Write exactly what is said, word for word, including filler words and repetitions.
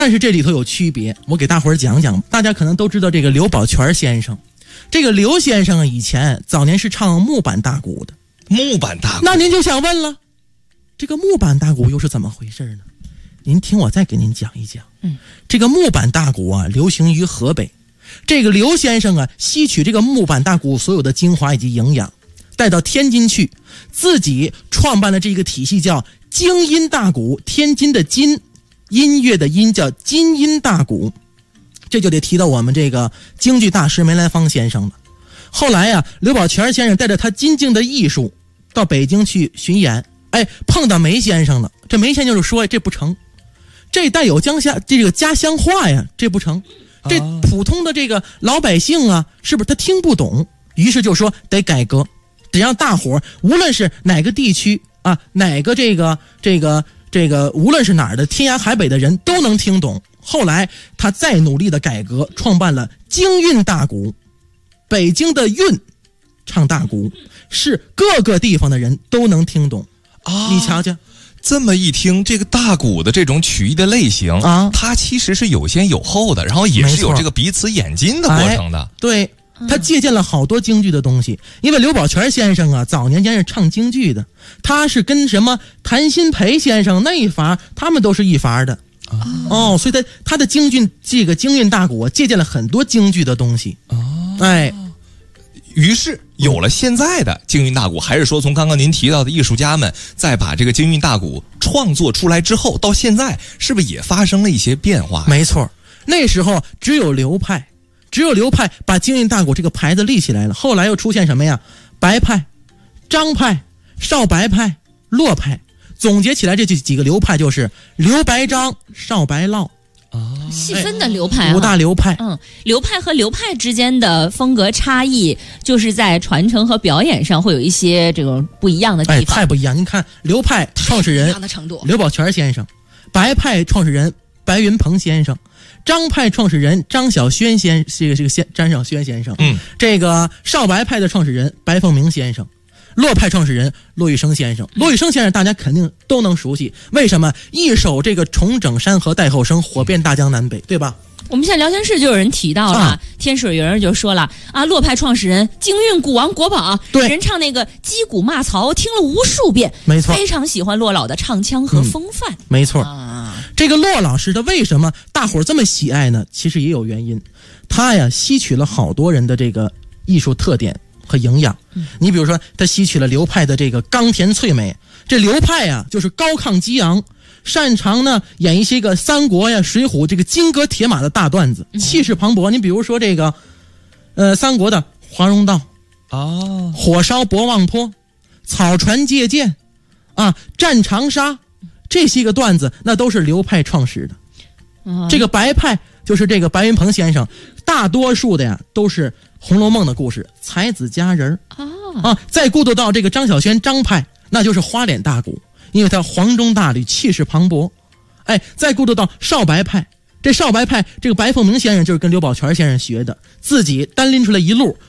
但是这里头有区别，我给大伙儿讲讲。大家可能都知道这个刘宝全先生，这个刘先生啊，以前早年是唱木板大鼓的。 木板大鼓， 那您就想问了，这个木板大鼓又是怎么回事呢？您听我再给您讲一讲。 嗯， 这个木板大鼓啊，流行于河北。这个刘先生啊，吸取这个木板大鼓所有的精华以及营养，带到天津去，自己创办了这个体系，叫京音大鼓。天津的津，音乐的音，叫京音大鼓。这就得提到我们这个京剧大师梅兰芳先生了。后来呀、啊，刘宝全先生带着他精进的艺术到北京去巡演，哎，碰到梅先生了。这梅先生就说：“这不成，这带有江夏这个家乡话呀，这不成。这普通的这个老百姓啊，是不是他听不懂？于是就说得改革，得让大伙儿无论是哪个地区啊，哪个这个这个这个，无论是哪儿的天涯海北的人都能听懂。后来他再努力的改革，创办了京韵大鼓。北京的韵唱大鼓，是各个地方的人都能听懂啊！你瞧瞧。 这么一听，这个大鼓的这种曲艺的类型啊，它其实是有先有后的，然后也是有这个彼此演进的过程的。 哎、对，他借鉴了好多京剧的东西。因为刘宝全先生啊，早年间是唱京剧的，他是跟什么谭鑫培先生那一伐，他们都是一伐的。啊、哦，所以他他的京剧这个京韵大鼓、啊、借鉴了很多京剧的东西。哦，哎。 于是有了现在的京韵大鼓，还是说从刚刚您提到的艺术家们再把这个京韵大鼓创作出来之后，到现在是不是也发生了一些变化？ 没错，那时候只有刘派，只有刘派把京韵大鼓这个牌子立起来了。后来又出现什么呀？白派、张派、少白派、骆派。总结起来这几个流派就是刘白张、少白烙。 啊，细分的流派、啊， 五大流派。 嗯，流派和流派之间的风格差异，就是在传承和表演上会有一些这种不一样的地方。 哎，太不一样！您看，流派创始人刘宝全先生，白派创始人白云鹏先生，张派创始人张小轩先这个这个先张小轩先生， 嗯， 这个少白派的创始人白凤鸣先生。骆派创始人骆玉生先生，骆玉生先生大家肯定都能熟悉，为什么？一首这个重整山河待后生，火遍大江南北，对吧？ 我们现在聊天室就有人提到了，啊、天水有人就说了啊，骆派创始人京韵鼓王国宝， 对， 人唱那个击鼓骂曹，听了无数遍， 没错， 非常喜欢骆老的唱腔和风范， 嗯、没错啊。 这个骆老师的为什么大伙儿这么喜爱呢？其实也有原因，他呀吸取了好多人的这个艺术特点和营养。你比如说，他吸取了流派的这个刚甜脆美，这流派啊就是高亢激昂，擅长呢演一些个三国呀、水浒这个金戈铁马的大段子，气势磅礴。你比如说这个，呃，三国的华容道啊， 火烧博望坡，草船借箭啊，战长沙，这些个段子那都是流派创始的。 嗯、 这个白派就是这个白云鹏先生，大多数的呀都是《红楼梦》的故事，才子佳人啊啊！再过渡到这个张小轩张派，那就是花脸大鼓，因为他黄钟大吕，气势磅礴。哎，再过渡到少白派，这少白派这个白凤鸣先生就是跟刘宝全先生学的，自己单拎出来一路，